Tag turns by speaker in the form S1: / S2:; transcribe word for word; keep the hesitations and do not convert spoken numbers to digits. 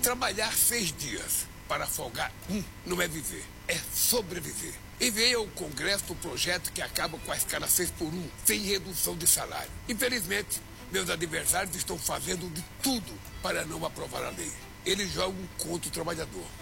S1: Trabalhar seis dias para folgar um não é viver, é sobreviver. Enviei ao Congresso o projeto que acaba com a escala seis por um, sem redução de salário. Infelizmente, meus adversários estão fazendo de tudo para não aprovar a lei. Eles jogam contra o trabalhador.